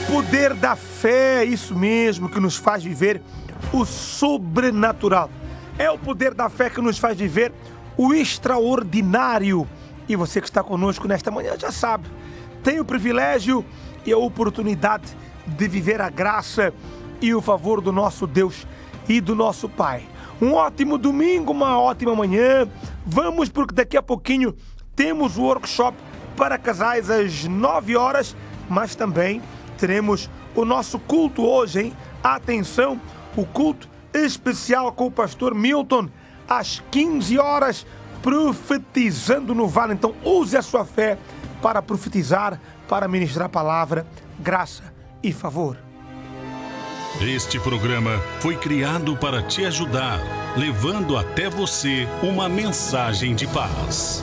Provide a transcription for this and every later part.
poder da fé, isso mesmo, que nos faz viver o sobrenatural. É o poder da fé que nos faz viver o extraordinário. E você que está conosco nesta manhã já sabe, tem o privilégio e a oportunidade de viver a graça e o favor do nosso Deus e do nosso Pai. Um ótimo domingo, uma ótima manhã. Vamos, porque daqui a pouquinho temos o workshop para casais às 9 horas, mas também teremos o nosso culto hoje, hein? Atenção, o culto especial com o pastor Milton às 15 horas, profetizando no vale. Então use a sua fé para profetizar, para ministrar a palavra, graça e favor. Este programa foi criado para te ajudar, levando até você uma mensagem de paz.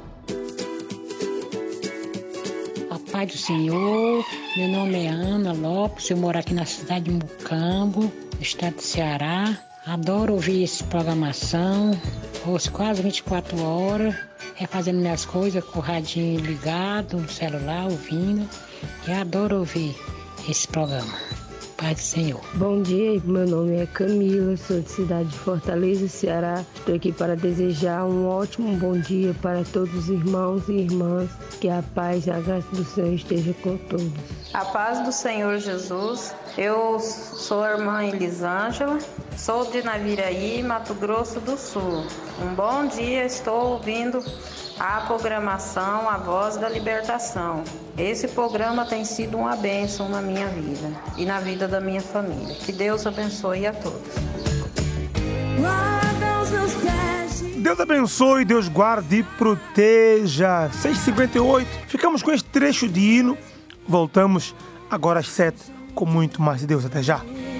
A paz do Senhor, meu nome é Ana Lopes, eu moro aqui na cidade de Mucambo, no estado do Ceará. Adoro ouvir essa programação, ouço quase 24 horas, fazendo minhas coisas com o radinho ligado, no celular, ouvindo. E adoro ouvir esse programa. Paz do Senhor. Bom dia, meu nome é Camila, sou de cidade de Fortaleza, Ceará. Estou aqui para desejar um ótimo bom dia para todos os irmãos e irmãs. Que a paz e a graça do Senhor esteja com todos. A paz do Senhor Jesus. Eu sou a irmã Elisângela, sou de Naviraí, Mato Grosso do Sul. Um bom dia, estou ouvindo a programação A Voz da Libertação. Esse programa tem sido uma bênção na minha vida e na vida da minha família. Que Deus abençoe a todos. Deus abençoe, Deus guarde e proteja. 6h58, ficamos com este trecho de hino. Voltamos agora às 7 com muito mais de Deus. Até já.